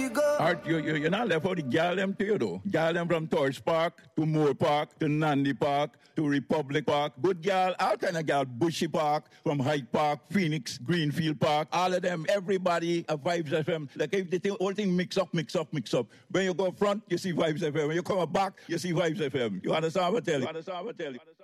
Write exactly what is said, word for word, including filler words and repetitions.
go. Art, you, you, you're not left out the gal them to you, though. Gal them from Torch Park to Moore Park to Nandi Park to Republic Park. Good gal, all kind of gal. Bushy Park, from Hyde Park, Phoenix, Greenfield Park. All of them, everybody, uh, Vibes F M. Like if the thing, whole thing mix up, mix up, mix up. When you go front, you see Vibes F M. When you come back, you see Vibes F M. You understand what I tell you? You understand what I tell you?